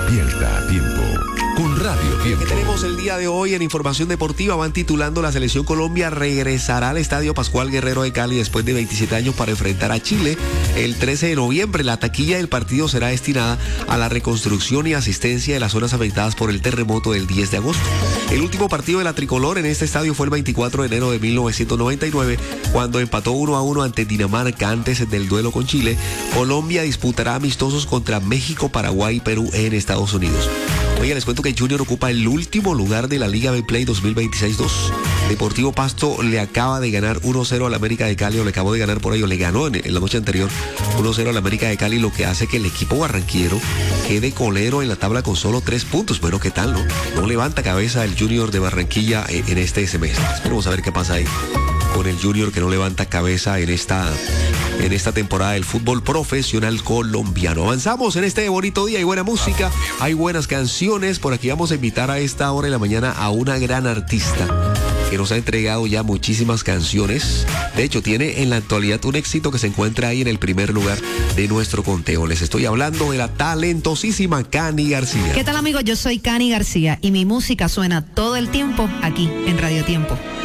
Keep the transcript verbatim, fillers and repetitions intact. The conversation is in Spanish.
Despierta a tiempo con Radio Tiempo. ¿Qué tenemos el día de hoy en Información Deportiva? Van titulando: la selección Colombia regresará al Estadio Pascual Guerrero de Cali después de veintisiete años para enfrentar a Chile el trece de noviembre. La taquilla del partido será destinada a la reconstrucción y asistencia de las zonas afectadas por el terremoto del diez de agosto. El último partido de la tricolor en este estadio fue el veinticuatro de enero de mil novecientos noventa y nueve, cuando empató uno a uno ante Dinamarca antes del duelo con Chile. Colombia disputará amistosos contra México, Paraguay y Perú en Estados Unidos. Oye, les cuento que Junior ocupa el último lugar de la Liga Betplay dos mil veintiséis dos. Deportivo Pasto le acaba de ganar uno cero al América de Cali, o le acabó de ganar por ello, le ganó en, en la noche anterior uno cero al América de Cali, lo que hace que el equipo barranquillero quede colero en la tabla con solo tres puntos. Bueno, ¿qué tal, no? No levanta cabeza el Junior de Barranquilla en, en este semestre. Esperemos a ver qué pasa ahí con el Junior, que no levanta cabeza en esta... en esta temporada del fútbol profesional colombiano. Avanzamos en este bonito día, hay buena música, hay buenas canciones. Por aquí vamos a invitar a esta hora de la mañana a una gran artista que nos ha entregado ya muchísimas canciones. De hecho, tiene en la actualidad un éxito que se encuentra ahí en el primer lugar de nuestro conteo. Les estoy hablando de la talentosísima Cani García. ¿Qué tal, amigos? Yo soy Cani García y mi música suena todo el tiempo aquí en Radio Tiempo.